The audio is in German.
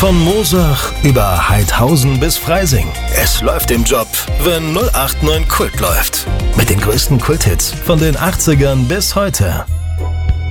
Von Moosach über Heidhausen bis Freising. Es läuft im Job, wenn 089 Kult läuft. Mit den größten Kulthits von den 80ern bis heute.